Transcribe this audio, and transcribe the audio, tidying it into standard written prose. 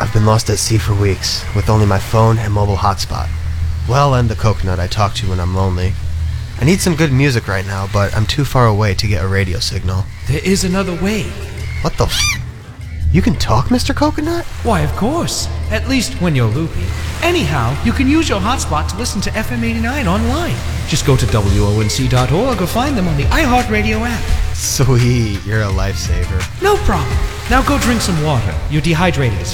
I've been lost at sea for weeks, with only my phone and mobile hotspot. Well, and the coconut I talk to when I'm lonely. I need some good music right now, but I'm too far away to get a radio signal. There is another way. What the You can talk, Mr. Coconut? Why, of course. At least when you're loopy. Anyhow, you can use your hotspot to listen to FM 89 online. Just go to WONC.org or find them on the iHeartRadio app. Sweet, you're a lifesaver. No problem. Now go drink some water. You're dehydrated as